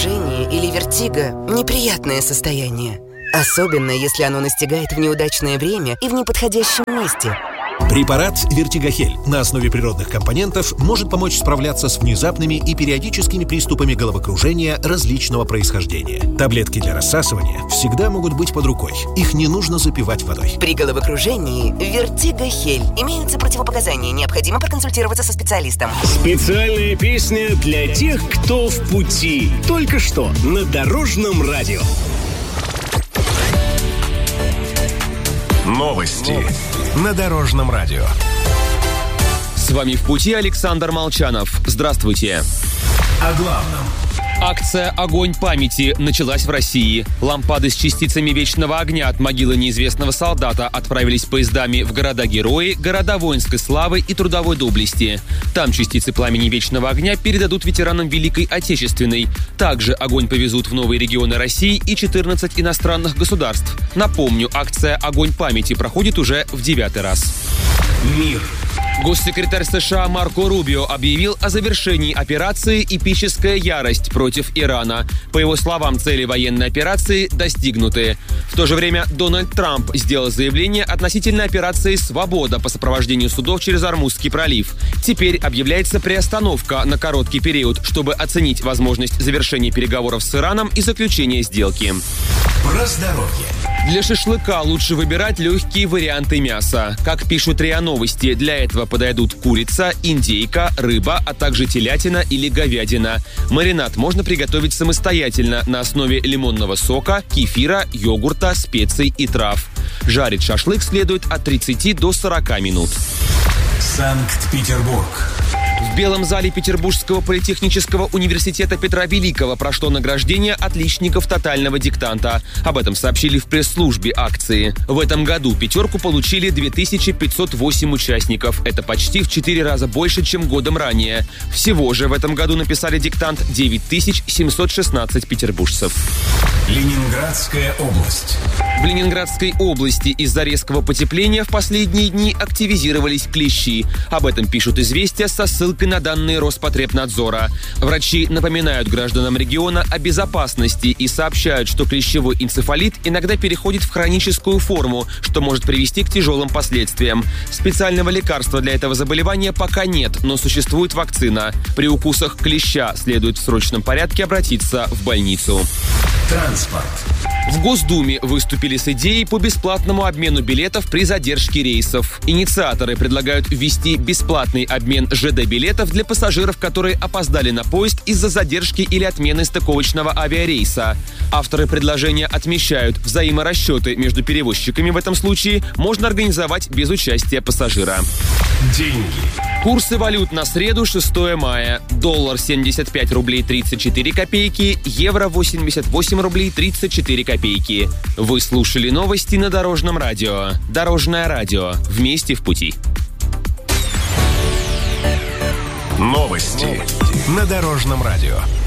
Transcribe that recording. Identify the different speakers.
Speaker 1: головокружение или вертиго – неприятное состояние. Особенно, если оно настигает в неудачное время и в неподходящем месте.
Speaker 2: Препарат «Вертигохель» на основе природных компонентов может помочь справляться с внезапными и периодическими приступами головокружения различного происхождения. Таблетки для рассасывания всегда могут быть под рукой. Их не нужно запивать водой.
Speaker 1: При головокружении «Вертигохель». Имеются противопоказания. Необходимо проконсультироваться со специалистом.
Speaker 3: Специальная песня для тех, кто в пути. Только что на Дорожном радио.
Speaker 4: Новости на Дорожном радио.
Speaker 5: С вами в пути Александр Молчанов. Здравствуйте.
Speaker 4: О главном.
Speaker 5: Акция «Огонь памяти» началась в России. Лампады с частицами вечного огня от могилы неизвестного солдата отправились поездами в города-герои, города воинской славы и трудовой доблести. Там частицы пламени вечного огня передадут ветеранам Великой Отечественной. Также огонь повезут в новые регионы России и 14 иностранных государств. Напомню, акция «Огонь памяти» проходит уже в 9-й раз.
Speaker 4: Мир.
Speaker 5: Госсекретарь США Марко Рубио объявил о завершении операции «Эпическая ярость» против Ирана. По его словам, цели военной операции достигнуты. В то же время Дональд Трамп сделал заявление относительно операции «Свобода» по сопровождению судов через Ормузский пролив. Теперь объявляется приостановка на короткий период, чтобы оценить возможность завершения переговоров с Ираном и заключения сделки.
Speaker 4: Про здоровье.
Speaker 5: Для шашлыка лучше выбирать легкие варианты мяса. Как пишут РИА Новости, для этого подойдут курица, индейка, рыба, а также телятина или говядина. Маринад можно приготовить самостоятельно на основе лимонного сока, кефира, йогурта, специй и трав. Жарить шашлык следует от 30 до 40 минут.
Speaker 4: Санкт-Петербург.
Speaker 5: В Белом зале Петербургского политехнического университета Петра Великого прошло награждение отличников тотального диктанта. Об этом сообщили в пресс-службе акции. В этом году пятерку получили 2508 участников. Это почти в 4 раза больше, чем годом ранее. Всего же в этом году написали диктант 9716 петербуржцев.
Speaker 4: Ленинградская область.
Speaker 5: В Ленинградской области из-за резкого потепления в последние дни активизировались клещи. Об этом пишут «Известия» со ссылкой на данные Роспотребнадзора. Врачи напоминают гражданам региона о безопасности и сообщают, что клещевой энцефалит иногда переходит в хроническую форму, что может привести к тяжелым последствиям. Специального лекарства для этого заболевания пока нет, но существует вакцина. При укусах клеща следует в срочном порядке обратиться в больницу.
Speaker 4: Транспорт.
Speaker 5: В Госдуме выступили с идеей по бесплатному обмену билетов при задержке рейсов. Инициаторы предлагают ввести бесплатный обмен ЖД-билетов для пассажиров, которые опоздали на поезд из-за задержки или отмены стыковочного авиарейса. Авторы предложения отмечают, взаиморасчеты между перевозчиками в этом случае можно организовать без участия пассажира.
Speaker 4: Деньги.
Speaker 5: Курсы валют на среду, 6 мая. Доллар 75 рублей 34 копейки, евро 88 рублей 34 копейки. Вы слушали новости на Дорожном радио. Дорожное радио. Вместе в пути.
Speaker 4: Новости на Дорожном радио.